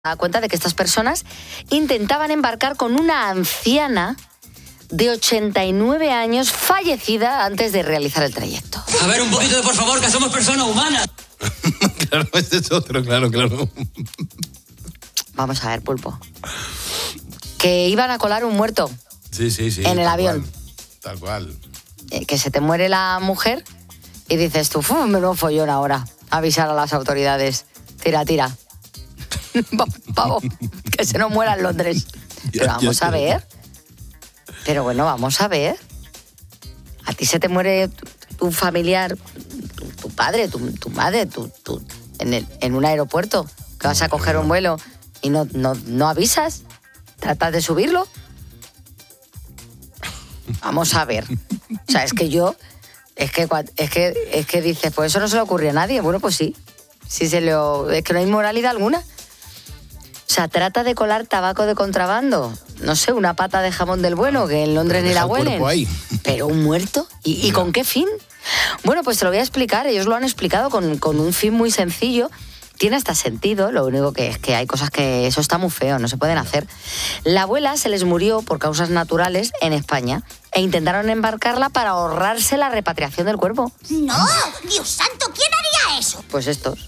da cuenta de que estas personas intentaban embarcar con una anciana de 89 años fallecida antes de realizar el trayecto. A ver, un poquito de por favor, que somos personas humanas. Claro, este es otro, claro. Vamos a ver, Pulpo. Que iban a colar un muerto. Sí. En el avión. Tal cual. Que se te muere la mujer y dices tú, menudo follón ahora. Avisar a las autoridades. Tira. Pavo, que se nos muera en Londres. Pero vamos a ver. Pero bueno, vamos a ver. A ti se te muere tu familiar, tu padre, tu madre, en un aeropuerto, que vas a coger un vuelo y no avisas. ¿Tratas de subirlo? Vamos a ver. O sea, es que dices, pues eso no se le ocurrió a nadie. Bueno, pues sí. Es que no hay moralidad alguna. O sea, trata de colar tabaco de contrabando. No sé, una pata de jamón del bueno, que en Londres ni la huelen. Pero un muerto. ¿Y con qué fin? Bueno, pues te lo voy a explicar. Ellos lo han explicado con un fin muy sencillo. Tiene hasta sentido, lo único que es que hay cosas que eso está muy feo, no se pueden hacer. La abuela se les murió por causas naturales en España e intentaron embarcarla para ahorrarse la repatriación del cuerpo. ¡No! ¡Dios santo! ¿Quién haría eso? Pues estos.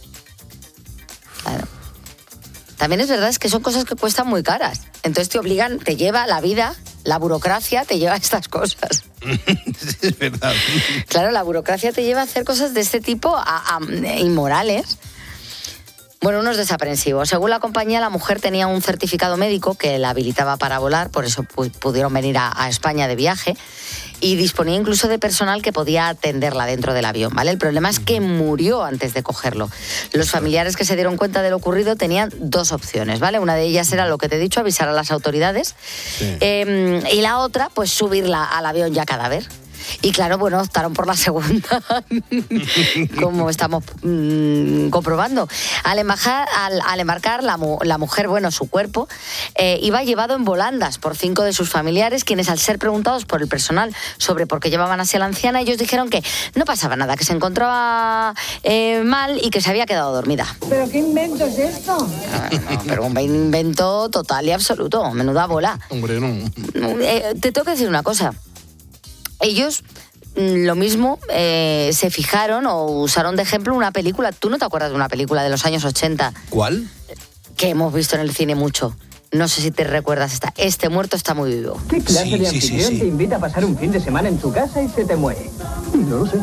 Claro. También es verdad que son cosas que cuestan muy caras. Entonces te obligan, te lleva la vida, la burocracia te lleva a estas cosas. Es verdad. Claro, la burocracia te lleva a hacer cosas de este tipo a inmorales. Bueno, unos desaprensivos. Según la compañía, la mujer tenía un certificado médico que la habilitaba para volar, por eso pudieron venir a España de viaje, y disponía incluso de personal que podía atenderla dentro del avión, ¿vale? El problema es que murió antes de cogerlo. Los familiares que se dieron cuenta de lo ocurrido tenían dos opciones, ¿vale? Una de ellas era lo que te he dicho, avisar a las autoridades, sí. Y la otra, pues subirla al avión ya cadáver. Y claro, bueno, optaron por la segunda, como estamos comprobando. Al embarcar, la mujer, bueno, su cuerpo, iba llevado en volandas por 5 de sus familiares, quienes al ser preguntados por el personal sobre por qué llevaban así a la anciana, ellos dijeron que no pasaba nada, que se encontraba mal y que se había quedado dormida. ¿Pero qué invento es esto? No, pero un invento total y absoluto, menuda bola. Hombre, no. Te tengo que decir una cosa. Ellos, lo mismo, se fijaron o usaron de ejemplo una película. ¿Tú no te acuerdas de una película de los años 80? ¿Cuál? Que hemos visto en el cine mucho. No sé si te recuerdas esta. Este muerto está muy vivo. ¿Qué clase de anfitrión te invita a pasar un fin de semana en tu casa y se te muere? No lo sé.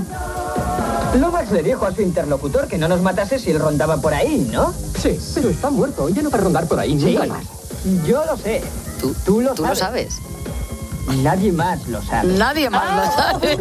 Lomax le dijo a su interlocutor que no nos matase si él rondaba por ahí, ¿no? Sí, pero está muerto. Ya no va a rondar por ahí nunca más. Yo lo sé. ¿Tú lo sabes? Nadie más lo sabe. Nadie más lo sabe.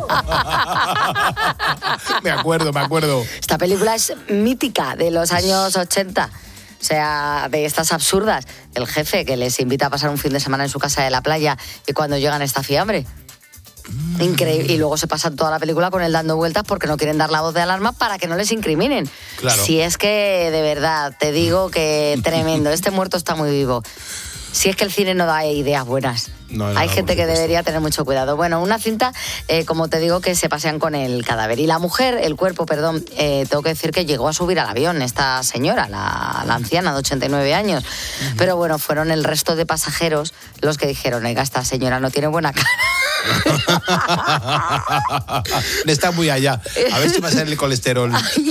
Me acuerdo. Esta película es mítica de los años 80. O sea, de estas absurdas. El jefe que les invita a pasar un fin de semana en su casa de la playa y cuando llegan está fiambre. Increíble. Y luego se pasan toda la película con él dando vueltas porque no quieren dar la voz de alarma para que no les incriminen. Claro. Si es que, de verdad, te digo que tremendo. Este muerto está muy vivo. Si es que el cine no da ideas buenas. Hay gente que debería tener mucho cuidado. Bueno, una cinta, como te digo, que se pasean con el cadáver. Y la mujer, el cuerpo, perdón, tengo que decir que llegó a subir al avión esta señora, la anciana de 89 años. Uh-huh. Pero bueno, fueron el resto de pasajeros los que dijeron, oiga, esta señora no tiene buena cara. Está muy allá. A ver si va a ser el colesterol.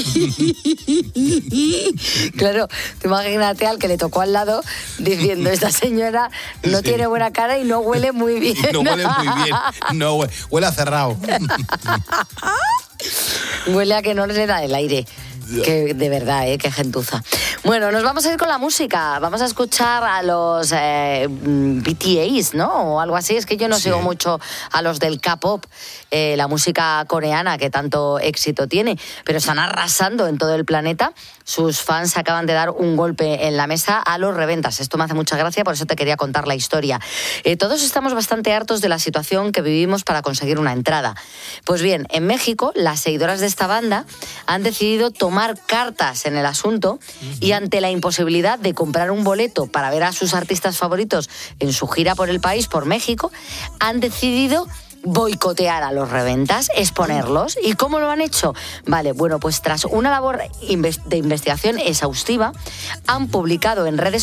Claro, tú imagínate al que le tocó al lado diciendo, esta señora no tiene buena cara y no huele muy bien. No huele muy bien. No, huele a cerrado. Huele a que no le da el aire. Que de verdad, qué gentuza. Bueno, nos vamos a ir con la música. Vamos a escuchar a los BTS, ¿no? O algo así. Es que yo no sigo mucho a los del K-pop, la música coreana que tanto éxito tiene, pero están arrasando en todo el planeta. Sus fans acaban de dar un golpe en la mesa a los reventas. Esto me hace mucha gracia, por eso te quería contar la historia. Todos estamos bastante hartos de la situación que vivimos para conseguir una entrada. Pues bien, en México, las seguidoras de esta banda han decidido tomar cartas en el asunto y ante la imposibilidad de comprar un boleto para ver a sus artistas favoritos en su gira por el país, por México, han decidido boicotear a los reventas, exponerlos. ¿Y cómo lo han hecho? Vale, bueno, pues tras una labor de investigación exhaustiva, han publicado en redes